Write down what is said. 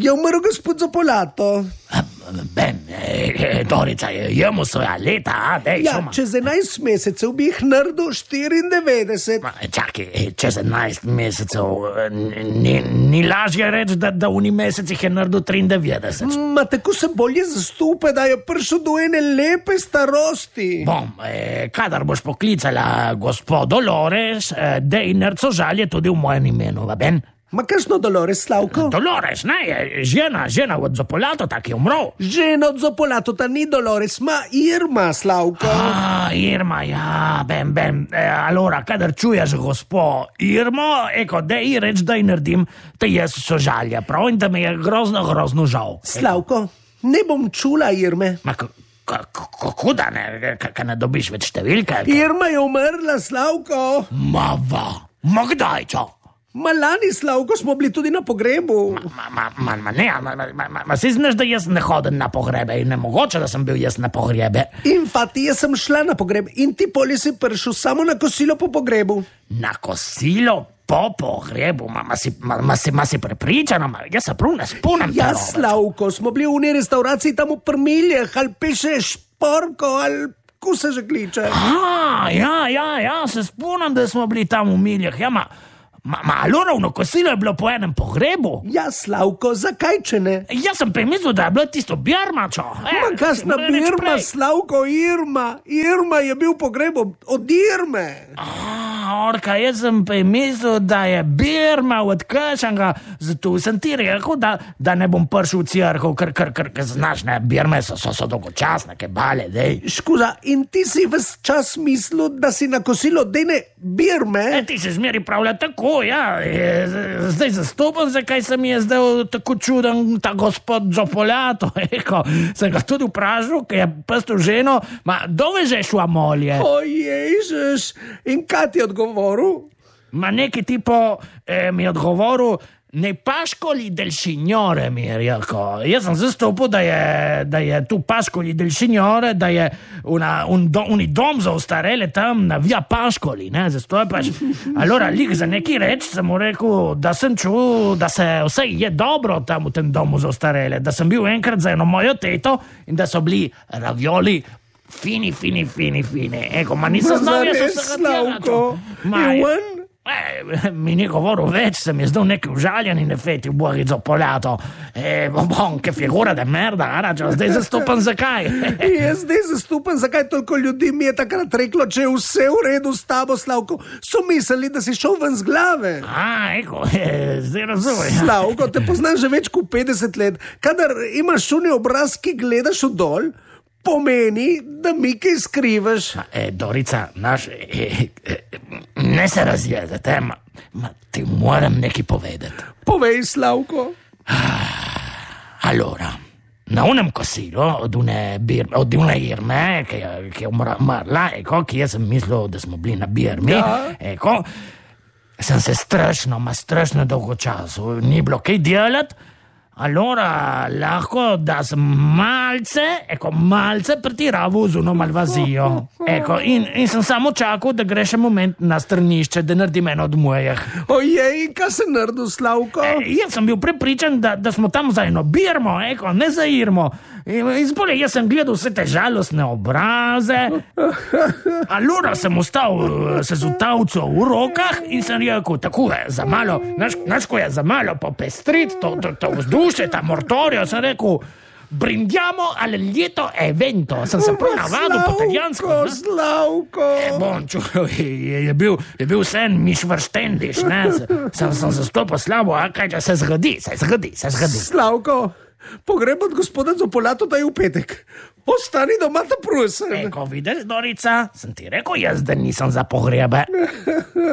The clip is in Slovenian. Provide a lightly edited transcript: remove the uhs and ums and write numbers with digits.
Je umrl gospod Zopolato? Dorica, jemu svoja leta, dej, Ja, čez 11 mesecev bi jih naredil 94. Čakaj, čez 11 mesecev, ni lažje reči, da v njih mesecih je naredil 93. Ma tako se bolje zastope, da je prišel do ene lepe starosti. Bom, kadar boš poklicala gospod Dolores, dej nerco žalje tudi v mojem imenu, vaben? Ma kakšno Dolores, Slavko? Dolores, ne, je žena od Zopolato, tak je umrl. Žena od Zopolato, ta ni Dolores, ma Irma, Slavko. Irma, ja, allora, kadar čuješ gospo Irmo, dej reč, da ji naredim, te jaz sožalja, prav, in da mi je grozno žal. Slavko, ne bom čula Irme. Ma kako da ne, kaj ne dobiš več številke? Irma je umrla, Slavko. Ma kdaj čo? Ma lani, Slavko, smo bili tudi na pogrebu. Ma si znaš, da jaz ne hodim na pogrebe in ne mogoče, da sem bil jaz na pogrebe. Infatti, jaz sem šla na pogreb in ti poli si prišel samo na kosilo po pogrebu. Na kosilo po pogrebu? Ma si prepričana? Jaz se prav ne spomnim. Ja, Slavko, smo bili v uni restauraciji tam v Prmiljah, ali piše Šporko, ali ko se že kliče. Ja, se spomnim, da smo bili tam v Miljah, ja, allora ono kosilo je bilo po enem pogrebu? Ja, Slavko, zakaj če ne? Jaz sem premislil, da je bilo tisto Birmačo. Ma kasna Birma, Slavko, Irma. Irma je bil pogreb od Irme. Orka, jaz sem premislil, da je Birma od Kršanga, zato sem ti rekel, da ne bom prišel v cerkev, ker znaš, ne, Birme so dolgočasne, ke bale, dej. Škuza, in ti si ves čas mislil, da si na kosilo dene Birme? Ti se zmeri pravlja tako. Ja, zdaj zastopam, zakaj se mi je zdaj tako čuden ta gospod Zopolato. Sem ga tudi vprašal, ker je pestil ženo, dove že šla molje? O Ježeš, in kaj ti je odgovoril? Neki tipo mi je odgovoril, ne pascoli del signore, mi je rekel. Jaz sem zastopil, da je tu pascoli del signore, da je un dom za ostarele tam na Via Pascoli, ne, zastopaš. Allora, lik za neki reč sem mu rekel, da sem čul, da se vse je dobro tam v tem domu za ostarele, da sem bil enkrat za eno mojo teto in da so bili ravioli fini. Ma nisem znal, jaz sem se Slavko, mi ni govoril več, se mi je zdal neki užaljen in efeti v Bogi Zopolato. Che figura de merda, zdaj zastopam zakaj? Jaz zdaj zastopam, zakaj toliko ljudi mi je takrat reklo, če je vse v redu s tabo, Slavko. So mislili, da si šel ven z glave. Zdaj razumem. Slavko, te poznam že več kot 50 let. Kadar imaš šuni obraz, ki gledaš v dol, pomeni, da mi kaj skrivaš. Dorica, ne se razjedete, ti moram nekaj povedati. Povej, Slavko. Allora, na unem kosilu od une Irme, ki je umrla, ki jaz sem mislil, da smo bili na Birmi, sem se strašno dolgo času, ni bilo kaj delati. Allora, lahko da sem malce pretiraval z uno malvazijo. In sem samo čakal, da gre še moment na strnišče, da naredim eno od mojih. Ojej, kaj se naredil, Slavko? Jaz sem bil prepričan, da smo tam za eno Birmo, ne za Irmo. In zbolje, jaz sem gledal vse te žalostne obraze. Allora sem ostal se z utavco v rokah in sem rekel, tako je, za malo, naš ko je za malo popestrit, to vzdušje, ta mortorio, sem rekel, brindiamo al lieto evento. Sem se prav navadil po italijansko. Slavko. Je bil sen mišvrštendiš, ne? Sem zastopil slabo, a kaj, se zgodi. Slavko, pogreb od gospoda Zopolato da je v petek. Ostani doma, ta prosim. Vidiš, Dorica, sem ti rekel jaz, da nisem za pogrebe.